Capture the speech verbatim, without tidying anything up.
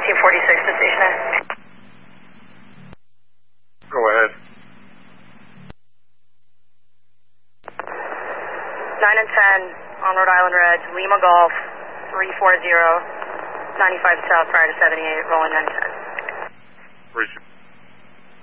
nineteen forty-six to station A. Go ahead. nine and ten on Rhode Island Red, Lima Golf, three four zero, ninety-five south prior to seventy-eight, rolling nine ten. Appreciate it.